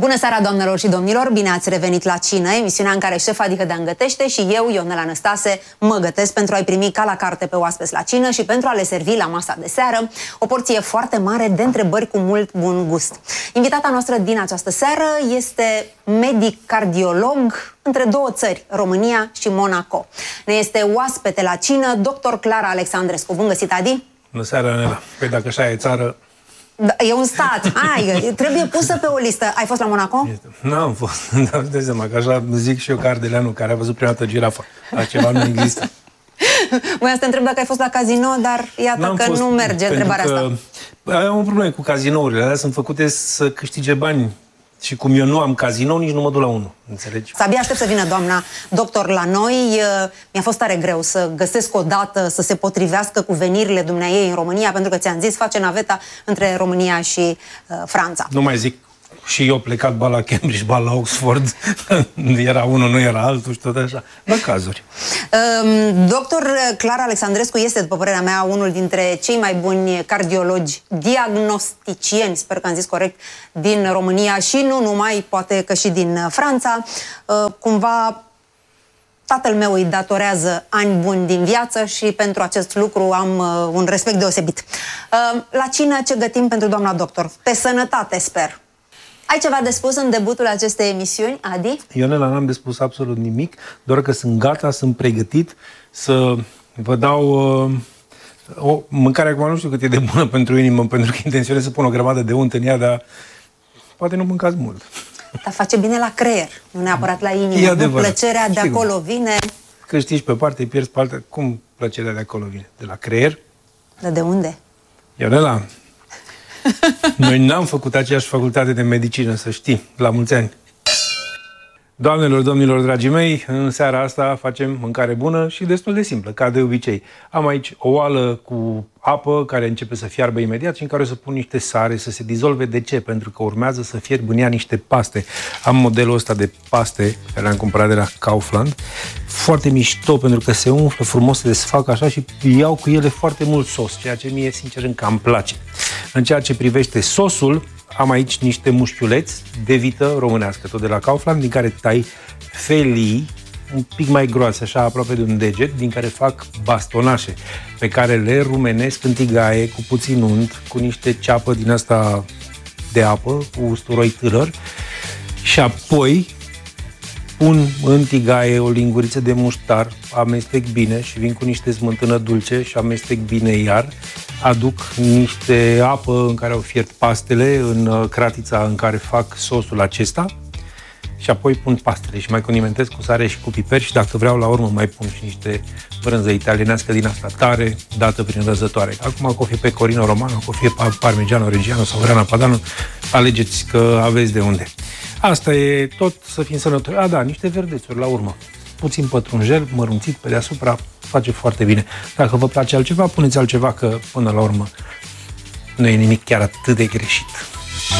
Bună seara, doamnelor și domnilor! Bine ați revenit la Cină, emisiunea în care șefa Dihădean gătește și eu, Ionela Năstase, mă gătesc pentru a-i primi ca la carte pe oaspeți la cină și pentru a le servi la masa de seară o porție foarte mare de întrebări cu mult bun gust. Invitata noastră din această seară este medic cardiolog între două țări, România și Monaco. Ne este oaspete la cină, dr. Clara Alexandrescu. Bun găsit, Adi! Bună seara, Ionela! Păi dacă așa e țară... E un stat. Trebuie pusă pe o listă. Ai fost la Monaco? N-am fost. Dar dai seama că așa zic și eu ca ardeleanu care a văzut prima dată girafa. Altceva nu există. Voiam să te întreb dacă ai fost la casino, dar iată că nu merge întrebarea asta. Am o problemă cu cazinourile. Alea sunt făcute să câștige bani. Și cum eu nu am cazinou, nici nu mă duc la unul. Înțelegi? Abia aștept să vină doamna doctor la noi. Mi-a fost tare greu să găsesc o dată să se potrivească cu venirile dumneaei în România, pentru că ți-am zis, face naveta între România și Franța. Nu mai zic. Și eu plecat ba la Cambridge, ba la Oxford. Era unul, nu era altul și tot așa. În cazuri. Doctor Clara Alexandrescu este, după părerea mea, unul dintre cei mai buni cardiologi diagnosticieni, sper că am zis corect, din România și nu numai, poate că și din Franța. Cumva tatăl meu îi datorează ani buni din viață și pentru acest lucru am un respect deosebit. La cină ce gătim pentru doamna doctor? Pe sănătate, sper. Ai ceva de spus în debutul acestei emisiuni, Adi? Ionela, n-am de spus absolut nimic, doar că sunt gata, sunt pregătit să vă dau o mâncare. Acum nu știu cât e de bună pentru inimă, pentru că intenționez să pun o grămadă de unt în ea, dar poate nu mâncați mult. Dar face bine la creier, nu neapărat la inimă. Nu, plăcerea de acolo vine... Câștigi pe parte, îi pierzi pe altă. Cum plăcerea de acolo vine? De la creier? De unde? Ionela... Noi n-am făcut aceeași facultate de medicină, să știi. La mulți ani! Doamnelor, domnilor, dragii mei, în seara asta facem mâncare bună și destul de simplă, ca de obicei. Am aici o oală cu apă care începe să fiarbă imediat și în care o să pun niște sare să se dizolve. De ce? Pentru că urmează să fierb în ea niște paste. Am modelul ăsta de paste care l-am cumpărat de la Kaufland. Foarte mișto pentru că se umflă frumos, se desfac așa și iau cu ele foarte mult sos, ceea ce mie, sincer, încă îmi place. În ceea ce privește sosul, am aici niște mușchiuleți de vită românească, tot de la Kaufland, din care tai felii un pic mai groase, așa aproape de un deget, din care fac bastonașe, pe care le rumenesc în tigaie cu puțin unt, cu niște ceapă din asta de apă, cu usturoi târăr, și apoi pun în tigaie o linguriță de muștar, amestec bine și vin cu niște smântână dulce și amestec bine iar. Aduc niște apă în care au fiert pastele, în cratița în care fac sosul acesta și apoi pun pastele și mai condimentez cu sare și cu piper și dacă vreau la urmă mai pun și niște brânză italienească din asta tare, dată prin răzătoare. Acum, că o fi pecorino romano, că o fi parmigiano reggiano sau grana padano, alegeți că aveți de unde. Asta e tot, să fim sănătoși. Da, niște verdețuri la urmă. Puțin pătrunjel, mărunțit pe deasupra, face foarte bine. Dacă vă place altceva, puneți altceva, că până la urmă nu e nimic chiar atât de greșit.